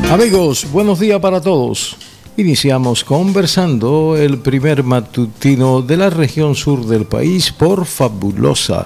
Amigos, buenos días para todos. Iniciamos conversando el primer matutino de la región sur del país por Fabulosa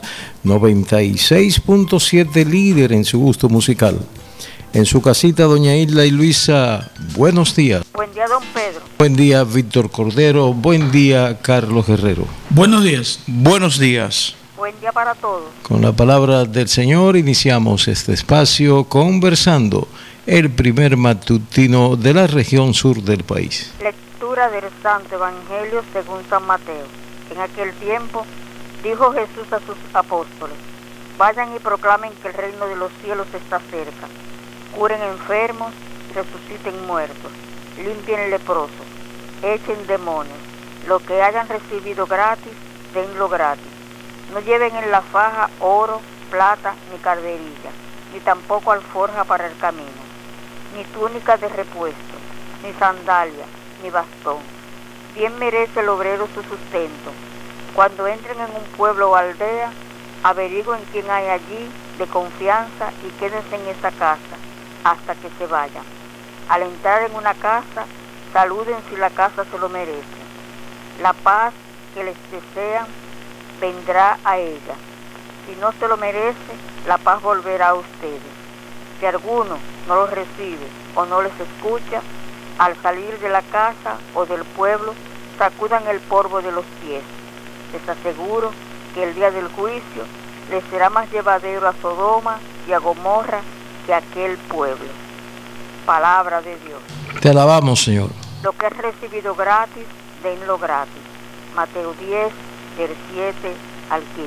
96.7, líder en su gusto musical. En su casita, doña Isla y Luisa, buenos días. Buen día, don Pedro. Buen día, Víctor Cordero. Buen día, Carlos Guerrero. Buenos días. Buenos días. Buen día para todos. Con la palabra del Señor iniciamos este espacio conversando el primer matutino de la región sur del país. Lectura del Santo Evangelio según San Mateo. En aquel tiempo dijo Jesús a sus apóstoles: vayan y proclamen que el reino de los cielos está cerca. Curen enfermos, resuciten muertos, limpien leprosos, echen demonios. Lo que hayan recibido gratis, denlo gratis. No lleven en la faja oro, plata, ni carderilla, ni tampoco alforja para el camino, ni túnica de repuesto, ni sandalia, ni bastón. Bien merece el obrero su sustento. Cuando entren en un pueblo o aldea, averigüen quién hay allí de confianza y quédense en esa casa hasta que se vayan. Al entrar en una casa, saluden si la casa se lo merece. La paz que les desean vendrá a ella. Si no se lo merece, la paz volverá a ustedes. Si alguno no los recibe o no les escucha, al salir de la casa o del pueblo, sacudan el polvo de los pies. Les aseguro que el día del juicio les será más llevadero a Sodoma y a Gomorra que a aquel pueblo. Palabra de Dios. Te alabamos, Señor. Lo que has recibido gratis, denlo gratis. Mateo 10, del 7 al 15.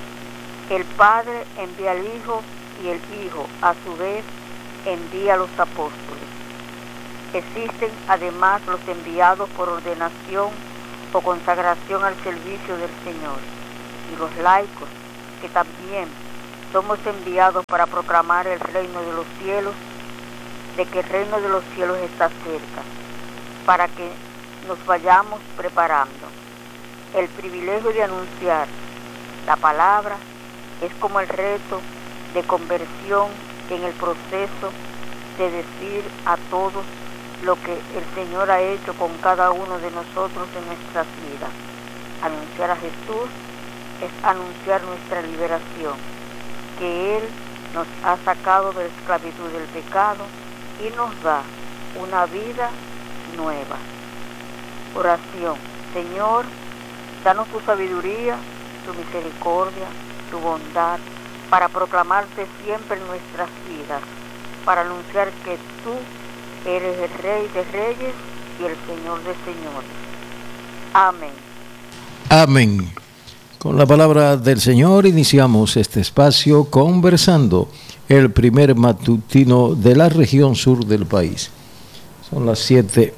El Padre envía al Hijo y el Hijo, a su vez, envía a los apóstoles. Existen además los enviados por ordenación o consagración al servicio del Señor, y los laicos, que también somos enviados para proclamar el reino de los cielos, de que el reino de los cielos está cerca, para que nos vayamos preparando. El privilegio de anunciar la palabra es como el reto de conversión en el proceso de decir a todos lo que el Señor ha hecho con cada uno de nosotros en nuestras vidas. Anunciar a Jesús es anunciar nuestra liberación, que Él nos ha sacado de la esclavitud del pecado y nos da una vida nueva. Oración. Señor, danos tu sabiduría, tu misericordia, tu bondad, para proclamarte siempre en nuestras vidas, para anunciar que tú eres el Rey de Reyes y el Señor de Señores. Amén. Amén. Con la palabra del Señor iniciamos este espacio conversando el primer matutino de la región sur del país. Son las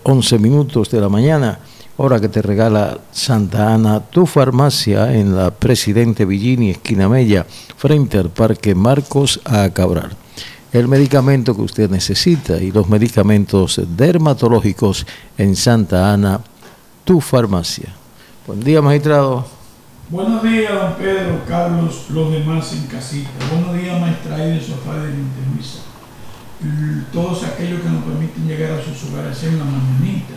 7:11 de la mañana, hora que te regala Santa Ana, tu farmacia en la Presidente Villini, esquina Mella, frente al Parque Marcos A. Cabral. El medicamento que usted necesita y los medicamentos dermatológicos en Santa Ana, tu farmacia. Buen día, magistrado. Buenos días, don Pedro, Carlos, los demás en casita. Buenos días, maestra Aide, sofá de Luisa. Todos aquellos que nos permiten llegar a sus hogares en la mañanita.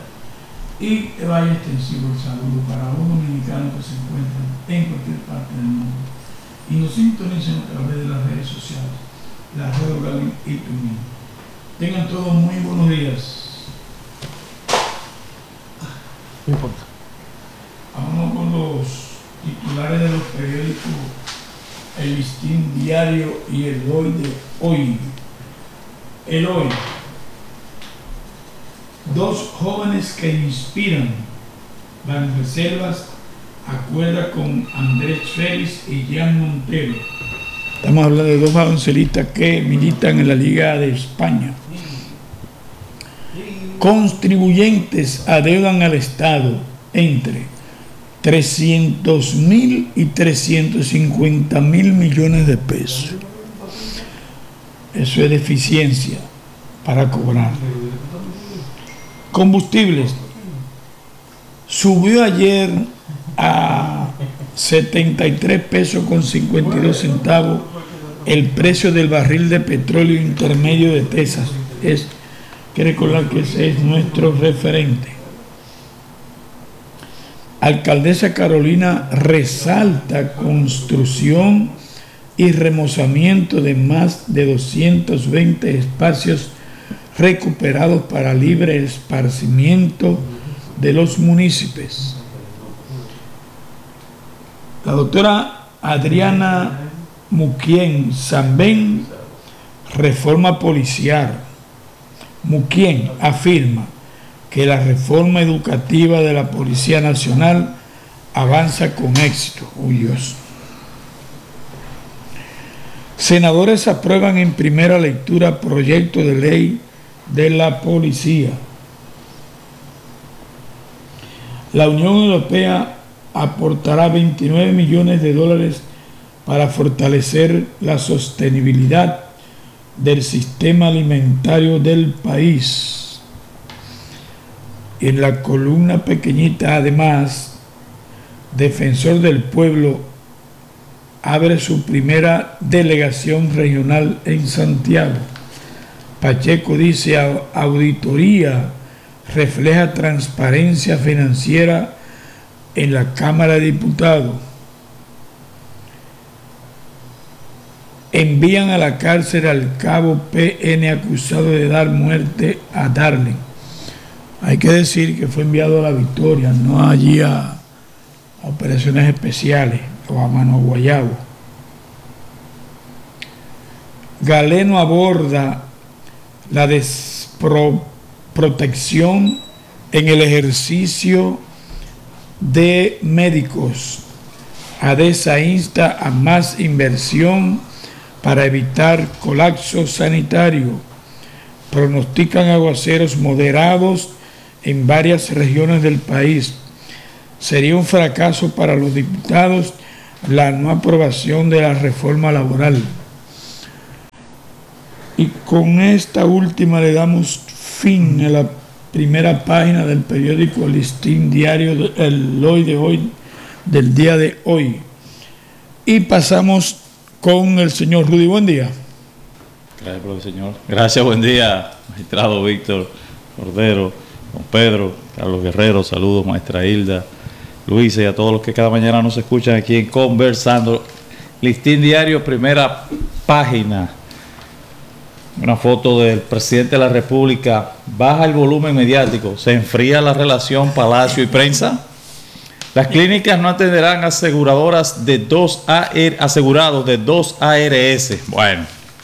Y vaya extensivo el saludo para los dominicanos que se encuentran en cualquier parte del mundo y nos sintonicen a través de las redes sociales, la red Orgánica y TuneIn. Tengan todos muy buenos días. No importa. Vamos con los titulares de los periódicos El Listín Diario y El Hoy de hoy. El Hoy. Dos jóvenes que inspiran. Banreservas acuerda con Andrés Félix y Jean Montero. Estamos hablando de dos baloncelistas que militan en la Liga de España. Contribuyentes adeudan al Estado entre 300.000 y 350.000 millones de pesos. Eso es deficiencia para cobrar. Combustibles. Subió ayer a 73 pesos con 52 centavos el precio del barril de petróleo intermedio de Texas. Es que recordar que ese es nuestro referente. Alcaldesa Carolina resalta construcción y remozamiento de más de 220 espacios recuperados para libre esparcimiento de los municipios. La doctora Adriana Muquien Zambén, reforma policial. Muquien afirma que la reforma educativa de la Policía Nacional avanza con éxito. ¡Uy, Dios! Senadores aprueban en primera lectura proyecto de ley de la policía. La Unión Europea aportará 29 millones de dólares para fortalecer la sostenibilidad del sistema alimentario del país. En la columna pequeñita, además, Defensor del Pueblo abre su primera delegación regional en Santiago. Pacheco dice: auditoría refleja transparencia financiera en la Cámara de Diputados. Envían a la cárcel al cabo PN acusado de dar muerte a Darling. Hay que decir que fue enviado a La Victoria, no allí a operaciones especiales o a Mano Guayabo. Galeno aborda la desprotección en el ejercicio de médicos. ADESA insta a más inversión para evitar colapso sanitario. Pronostican aguaceros moderados en varias regiones del país. Sería un fracaso para los diputados la no aprobación de la reforma laboral. Y con esta última le damos fin a la primera página del periódico Listín Diario, el hoy de hoy, del día de hoy. Y pasamos con el señor Rudy. Buen día. Gracias, profesor. Gracias, buen día, magistrado Víctor Cordero, don Pedro, Carlos Guerrero, saludos, maestra Hilda, Luis, y a todos los que cada mañana nos escuchan aquí en Conversando. Listín Diario, primera página. Una foto del presidente de la República. Baja el volumen mediático, se enfría la relación Palacio y prensa. Las clínicas no atenderán aseguradoras de asegurados de 2 ARS. Bueno.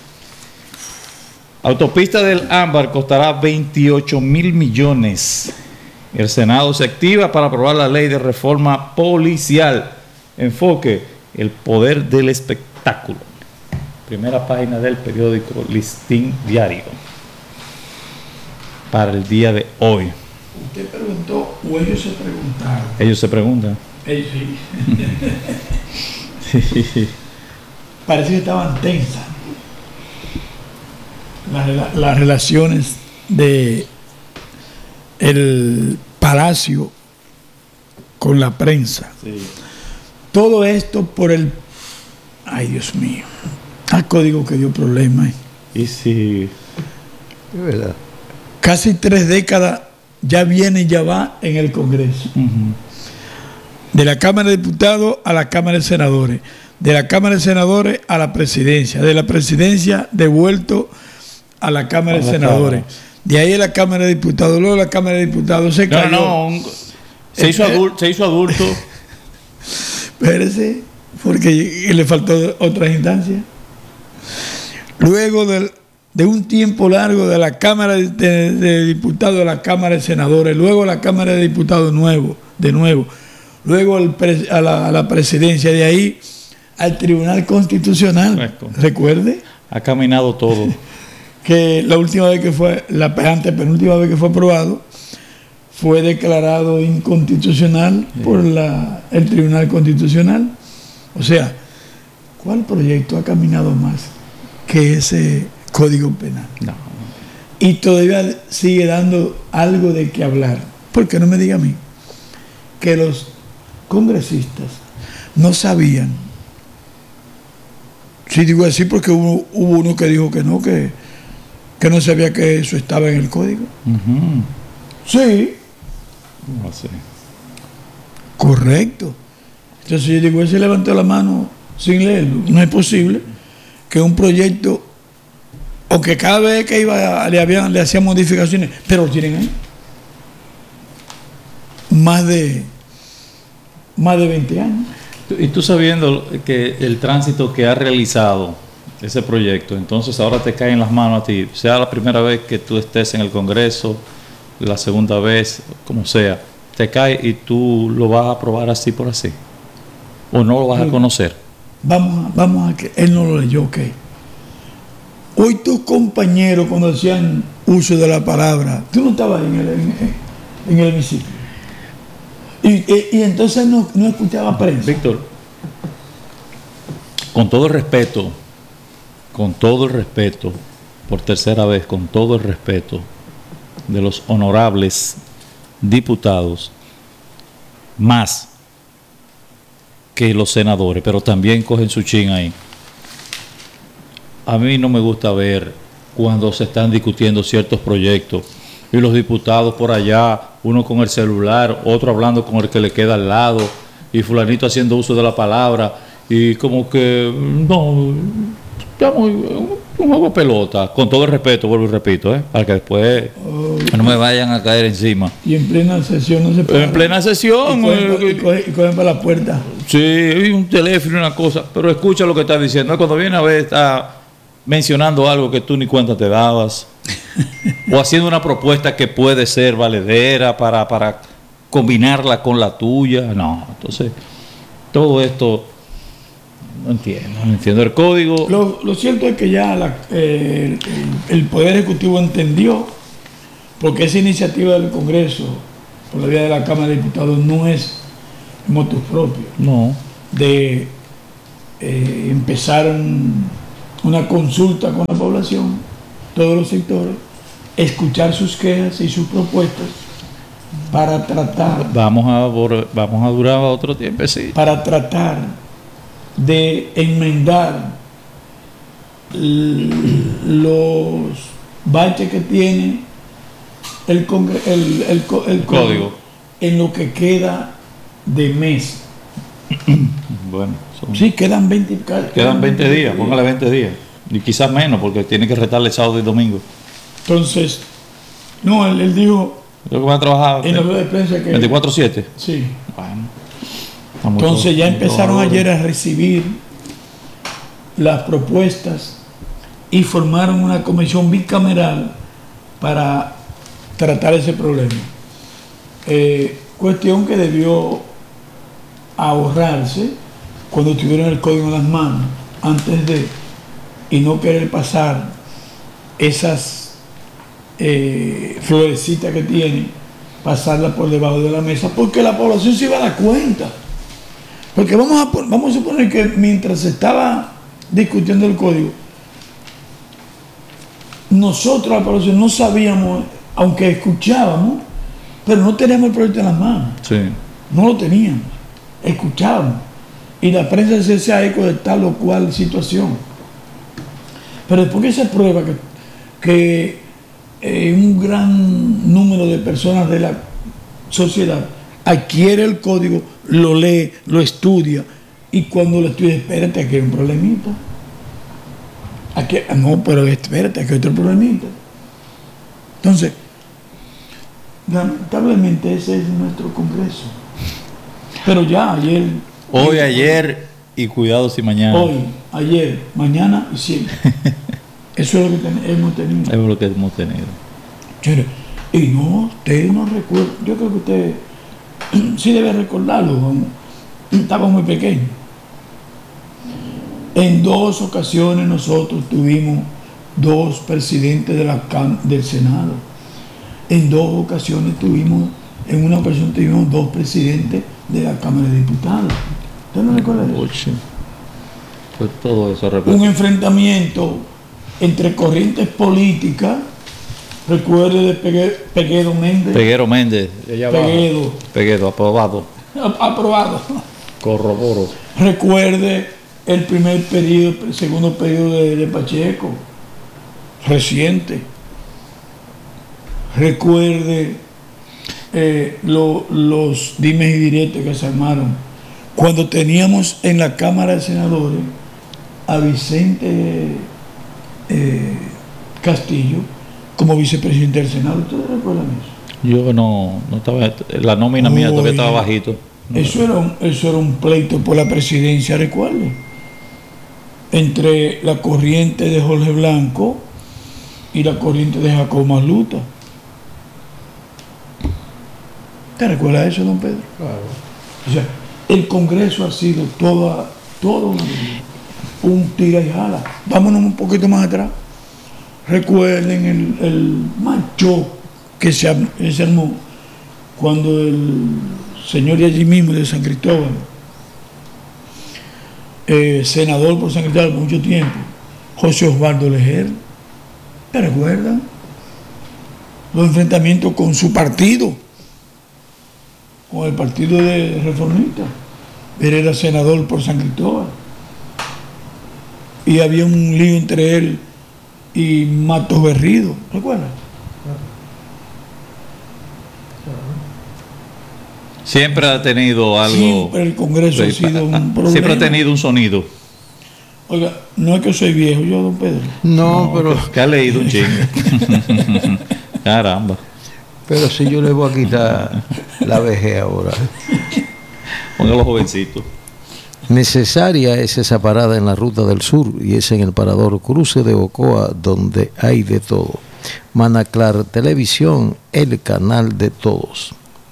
Autopista del Ámbar costará 28.000 millones. El Senado se activa para aprobar la ley de reforma policial. Enfoque, el poder del espectáculo. Primera página del periódico Listín Diario. Para el día de hoy. Usted preguntó o ellos se preguntaron. Ellos se preguntan. Ellos sí. Parece que estaban tensas las relaciones de el Palacio con la prensa. Sí. Todo esto por el... Ay, Dios mío. Al código que dio problemas. Y sí. Es verdad. Casi 3 décadas ya viene y ya va en el Congreso. De la Cámara de Diputados a la Cámara de Senadores. De la Cámara de Senadores a la Presidencia. De la Presidencia devuelto a la Cámara de Senadores. De ahí a la Cámara de Diputados. Luego la Cámara de Diputados se cayó. Se hizo adulto. Espérese, porque le faltó otras instancias. Luego de un tiempo largo de la Cámara de Diputados a la Cámara de Senadores, luego a la Cámara de Diputados de nuevo, luego a la Presidencia, de ahí al Tribunal Constitucional. Correcto. Recuerde. Ha caminado todo. Que la última vez que fue, la antepenúltima vez que fue aprobado, fue declarado inconstitucional por el Tribunal Constitucional. O sea, ¿cuál proyecto ha caminado más que ese Código Penal? No. Y todavía sigue dando algo de qué hablar. ¿Por qué no me diga a mí que los congresistas no sabían? Sí, digo así porque hubo uno que dijo que no, que que no sabía que eso estaba en el código. Ujú. Sí, ¿Cómo así? correcto. Entonces yo digo, él se levantó la mano sin leerlo. No es posible que un proyecto, o que cada vez que iba le hacían modificaciones, pero lo tienen ahí. Más de 20 años. Y tú sabiendo que el tránsito que ha realizado ese proyecto, entonces ahora te cae en las manos a ti, sea la primera vez que tú estés en el Congreso, la segunda vez, como sea, te cae y tú lo vas a aprobar así por así, o no lo vas a conocer. Vamos a que él no lo leyó, ok. Hoy tus compañeros cuando hacían uso de la palabra, tú no estabas en el hemiciclo. Y entonces no escuchaba prensa. Víctor, con todo el respeto, por tercera vez, con todo el respeto de los honorables diputados, más que los senadores, pero también cogen su chin ahí. A mí no me gusta ver cuando se están discutiendo ciertos proyectos y los diputados por allá, uno con el celular, otro hablando con el que le queda al lado, y fulanito haciendo uso de la palabra, y como que, no, un juego de pelota, con todo el respeto, vuelvo y repito, para que después no me vayan a caer encima. Y en plena sesión no se puede. En plena sesión. Y cogen para la puerta. Sí, hay un teléfono y una cosa, pero escucha lo que está diciendo. Cuando viene a ver, está mencionando algo que tú ni cuenta te dabas, o haciendo una propuesta que puede ser valedera para combinarla con la tuya. No, entonces, todo esto, no entiendo el código. Lo cierto es que ya el Poder Ejecutivo entendió, porque esa iniciativa del Congreso, por la vía de la Cámara de Diputados, no es motus propio. No. De empezar una consulta con la población, todos los sectores, escuchar sus quejas y sus propuestas para tratar. Vamos a durar otro tiempo, sí. Para tratar de enmendar los baches que tiene el código en lo que queda de mes. Bueno, sí, quedan 20 días, póngale 20 días. Y quizás menos, porque tiene que restarle sábado y domingo. Entonces, no, él dijo Creo que van a trabajar en la rueda de prensa que 24/7. Sí. Bueno, entonces ya empezaron ayer a recibir las propuestas y formaron una comisión bicameral para tratar ese problema. Cuestión que debió ahorrarse cuando tuvieron el código en las manos, antes de, y no querer pasar esas florecitas que tiene, pasarlas por debajo de la mesa, porque la población se iba a dar cuenta. Porque vamos a suponer que mientras se estaba discutiendo el código, nosotros, la población, no sabíamos, aunque escuchábamos, pero no teníamos el proyecto en las manos. Sí. No lo teníamos, escuchábamos. Y la prensa se hacía eco de tal o cual situación. Pero después que se prueba que un gran número de personas de la sociedad adquiere el código, lo lee, lo estudia, y cuando lo estudia, espérate, aquí hay un problemita. Aquí, no, pero espérate, aquí hay otro problemita. Entonces, lamentablemente ese es nuestro Congreso. Pero ya ayer... Hoy, ayer y cuidado si mañana. Hoy, ayer, mañana y siempre. Eso es lo que hemos tenido. Es lo que hemos tenido. Y no, usted no recuerda. Yo creo que usted sí debe recordarlo. Estaba muy pequeño. En 2 ocasiones nosotros tuvimos 2 presidentes del Senado. En 2 ocasiones en una ocasión tuvimos 2 presidentes de la Cámara de Diputados. ¿Usted no recuerda eso? Pues todo eso un enfrentamiento entre corrientes políticas. Recuerde de Peguero Méndez. Peguero Méndez. Peguero, aprobado. Aprobado. Corroboro. Recuerde el primer periodo, el segundo periodo de Pacheco. reciente. Recuerde los dimes y diretes que se armaron cuando teníamos en la Cámara de Senadores a Vicente Castillo como vicepresidente del Senado. ¿Ustedes recuerdan eso? Yo no estaba, la nómina mía todavía estaba bajito. Eso era un pleito por la presidencia, recuerde, entre la corriente de Jorge Blanco y la corriente de Jacobo Masluta. ¿Te recuerda eso, don Pedro? Claro. O sea, el Congreso ha sido todo un tira y jala. Vámonos un poquito más atrás. Recuerden el macho que se armó cuando el señor de allí mismo, de San Cristóbal, senador por San Cristóbal por mucho tiempo, José Osvaldo Lejer, ¿te recuerdan? Los enfrentamientos con su partido, con el partido de Reformista. Él era senador por San Cristóbal. Y había un lío entre él y Matos Berrido, ¿recuerdas? Siempre ha tenido algo. Siempre el Congreso ha sido un problema. Siempre ha tenido un sonido. Oiga, no es que soy viejo yo, don Pedro. No, pero... Que ha leído un chingo. Caramba. Pero si yo le voy a quitar la vejez ahora. Póngalo jovencito. Necesaria es esa parada en la Ruta del Sur y es en el parador Cruce de Ocoa donde hay de todo. Manaclar Televisión, el canal de todos.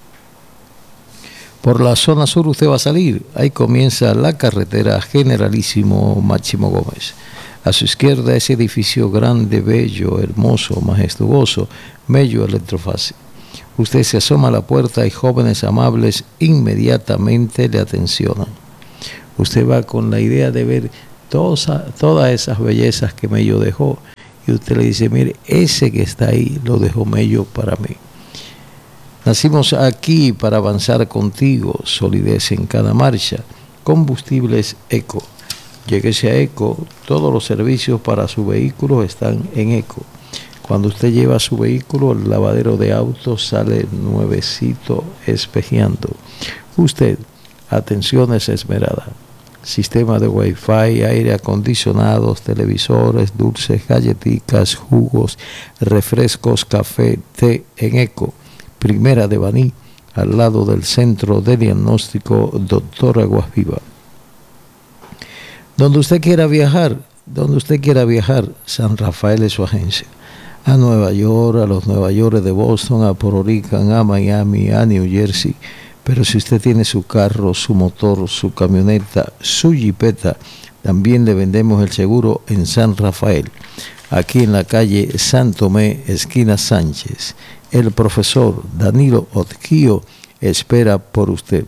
Por la zona sur usted va a salir, ahí comienza la carretera Generalísimo Máximo Gómez. A su izquierda ese edificio grande, bello, hermoso, majestuoso, Mello Electrofácil. Usted se asoma a la puerta y jóvenes amables inmediatamente le atencionan. Usted va con la idea de ver todas esas bellezas que Mello dejó y usted le dice, mire, ese que está ahí lo dejó Mello para mí. Nacimos aquí para avanzar contigo, solidez en cada marcha, combustibles Eco. Lléguese a Eco, todos los servicios para su vehículo están en Eco. Cuando usted lleva su vehículo al lavadero de autos sale nuevecito espejeando. Usted, atenciones esmerada. Sistema de Wi-Fi, aire acondicionados, televisores, dulces, galletitas, jugos, refrescos, café, té en Eco. Primera de Baní, al lado del Centro de Diagnóstico Dr. Aguas Viva. Donde usted quiera viajar, San Rafael es su agencia. A Nueva York, a los Nueva York de Boston, a Puerto Rico, a Miami, a New Jersey. Pero si usted tiene su carro, su motor, su camioneta, su jipeta, también le vendemos el seguro en San Rafael. Aquí en la calle San Tomé, esquina Sánchez. El profesor Danilo Otquio espera por usted.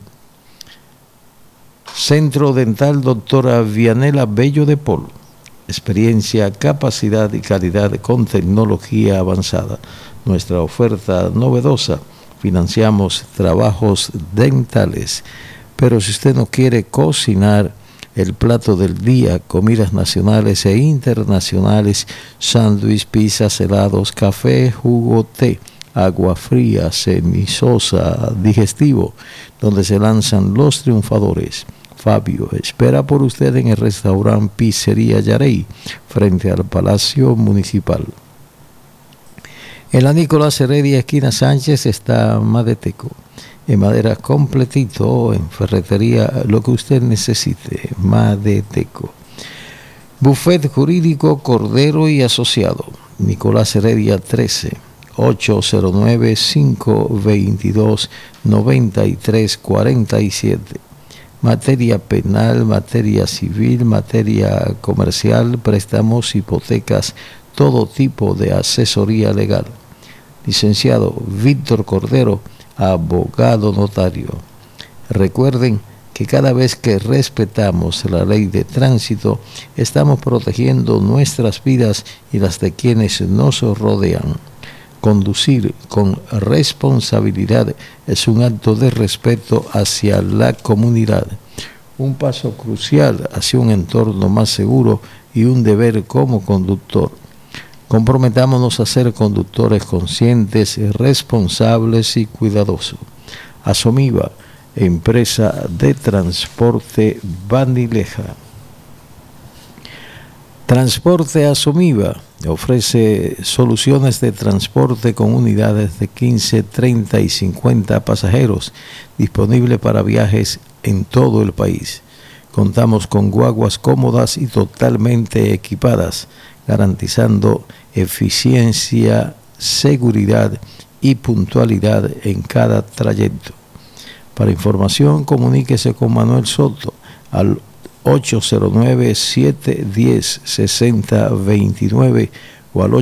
Centro Dental Doctora Vianela Bello de Pol. Experiencia, capacidad y calidad con tecnología avanzada. Nuestra oferta novedosa. Financiamos trabajos dentales. Pero si usted no quiere cocinar el plato del día, comidas nacionales e internacionales, sándwich, pizzas, helados, café, jugo, té, agua fría, semisosa, digestivo, donde se lanzan los triunfadores. Fabio espera por usted en el restaurante Pizzería Yarey, frente al Palacio Municipal. En la Nicolás Heredia, esquina Sánchez, está Madeteco. En madera completito, en ferretería, lo que usted necesite, Madeteco. Buffet Jurídico Cordero y Asociado, Nicolás Heredia 13. 809-522-9347. Materia penal, materia civil, materia comercial, préstamos, hipotecas, todo tipo de asesoría legal. Licenciado Víctor Cordero, abogado notario. Recuerden que cada vez que respetamos la ley de tránsito, estamos protegiendo nuestras vidas y las de quienes nos rodean. Conducir con responsabilidad es un acto de respeto hacia la comunidad, un paso crucial hacia un entorno más seguro y un deber como conductor. Comprometámonos a ser conductores conscientes, responsables y cuidadosos. Asomiva, empresa de transporte Bandileja. Transporte Asomiva ofrece soluciones de transporte con unidades de 15, 30 y 50 pasajeros, disponible para viajes en todo el país. Contamos con guaguas cómodas y totalmente equipadas, garantizando eficiencia, seguridad y puntualidad en cada trayecto. Para información, comuníquese con Manuel Soto al 809-710-6029 o al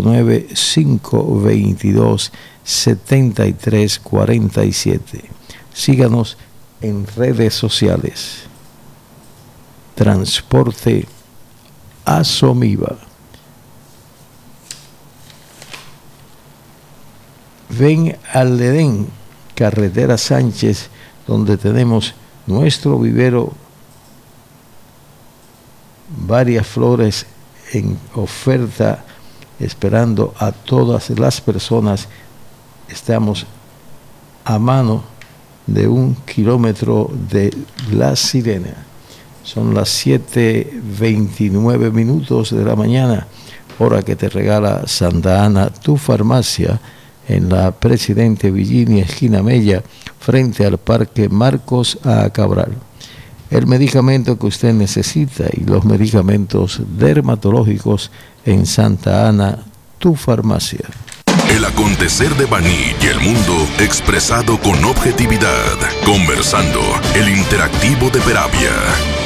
809-522-7347. Síganos en redes sociales. Transporte Asomiva. Ven al Edén, carretera Sánchez, donde tenemos nuestro vivero, varias flores en oferta, esperando a todas las personas. Estamos a mano de 1 kilómetro de La Sirena. Son las 7:29 de la mañana, hora que te regala Santa Ana, tu farmacia, en la Presidente Virginia, esquina Mella, frente al Parque Marcos A. Cabral. El medicamento que usted necesita y los medicamentos dermatológicos en Santa Ana, tu farmacia. El acontecer de Baní y el mundo expresado con objetividad. Conversando, el interactivo de Peravia.